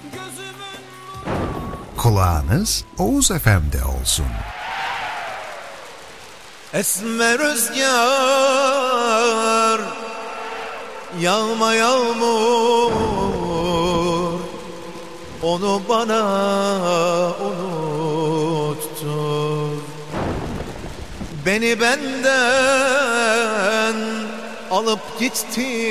Kulağınız Oğuz FM'de olsun. Esme rüzgar, yağma yağmur, onu bana unuttur. Beni benden alıp gitti.